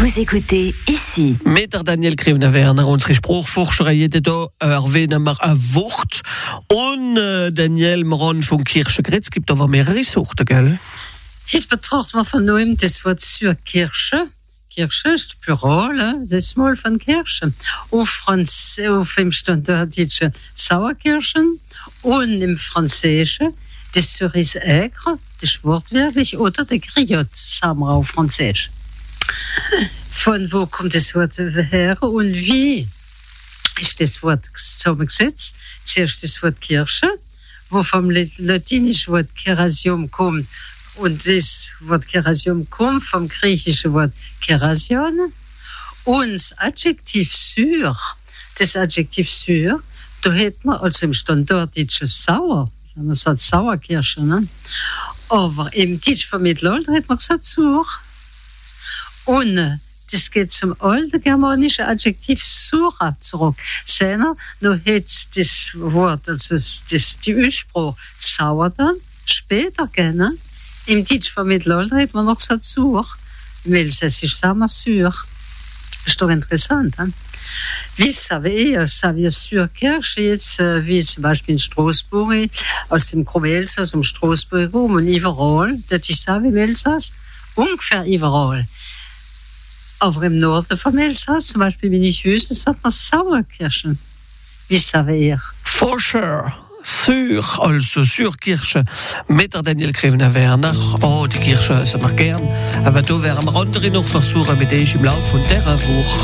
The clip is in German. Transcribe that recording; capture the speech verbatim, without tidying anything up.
Vous écoutez ici. Mit Daniel Krivner-Werner, unsere Spruchforscher, jeder da erwähnen wir ein Wort. Und äh, Daniel Moron von Kirchengrätz gibt aber mehrere Sorten, gell? Jetzt betrachten wir von neuem das Wort zur Kirche. Kirche ist Plural, das ist mal von Kirche. Auf Französisch, auf dem Standarddeutschen Sauerkirschen und im Französischen das Cerise aigre, das ist wortwörtlich, oder der Griotte, sagen wir auf Französisch. Von wo kommt das Wort her und wie ist das Wort zusammengesetzt? Zuerst das Wort Kirche, wo vom latinischen Wort Kerasium kommt, und das Wort Kerasium kommt vom griechischen Wort Kerasion. Und das Adjektiv sur, das Adjektiv sur, da hat man also im Standarddeutschen sauer, man sagt Sauerkirsche, ne? Aber im Deutsch vom Mittelalter hat man gesagt sur. Und das geht zum alten germanischen Adjektiv sura zurück. Seiner, noch hat das Wort, also das, die Ursprung sauer dann, später gerne. Im Deutsch vom Mittelalter hat man noch gesagt sur. Im Elsässisch sagen wir sur. Das ist doch interessant. Hein? Wie savez, savez sur Kirche jetzt, wie zum Beispiel in Straßburg, aus dem groben Elsass um Straßburg rum und überall, das ich sage im Elsass, ungefähr überall. Aber im Norden vom Elsass, zum Beispiel in Hüsen, sagt man Sauerkirschen. Wie savez ihr? For sure. Sur, also Surkirche, mit der Daniel Krivner-Werner. Oh, die Kirche essen wir gern. Aber da werden wir andere noch versuchen, mit euch im Laufe dieser Woche